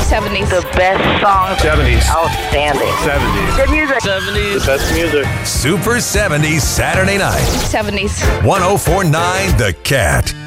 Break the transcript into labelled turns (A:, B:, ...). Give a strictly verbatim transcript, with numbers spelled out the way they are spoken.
A: seventies.
B: The best songs.
C: seventies.
B: Outstanding.
C: seventies.
B: Good music.
C: seventies. The best music.
D: Super seventies Saturday night.
A: seventies.
D: one oh four point nine The Cat.